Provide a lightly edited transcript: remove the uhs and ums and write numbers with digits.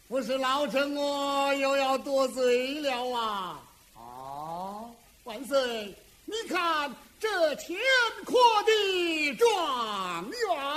不是老臣我又要多罪了啊！万岁，你看这天阔的状元。